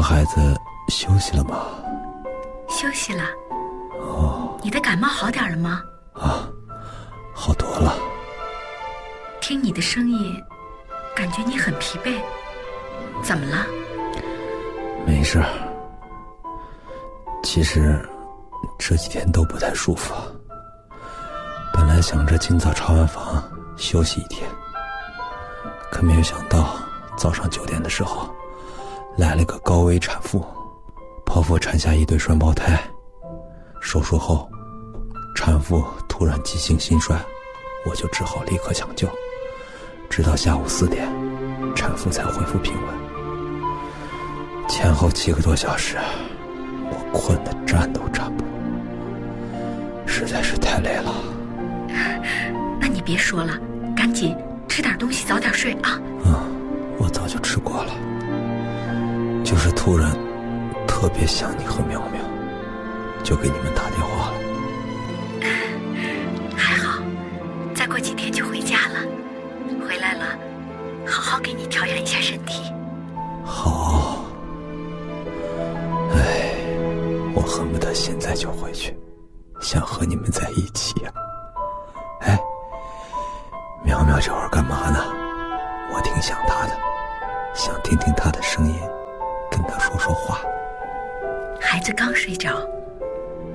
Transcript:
孩子休息了吗？ 休息了。 哦。 你的感冒好点了吗？ 啊，好多了。 听你的声音，感觉你很疲惫，怎么了？ 没事，其实这几天都不太舒服。本来想着今早查完房休息一天，可没有想到早上9点的时候来了个高危产妇，剖腹产下一对双胞胎。手术后产妇突然急性心衰，我就只好立刻抢救，直到下午4点产妇才恢复平稳。前后7个多小时，我困得站都站不稳，实在是太累了。 那你别说了，赶紧吃点东西，早点睡啊。 我早就吃过了，就是突然特别想你和苗苗，就给你们打电话了。 还好，再过几天就回家了，回来了好好给你调养一下身体。 好。我恨不得现在就回去，想和你们在一起呀。苗苗这会儿干嘛呢？我挺想她的，想听听她的声音，跟她说说话。 孩子刚睡着，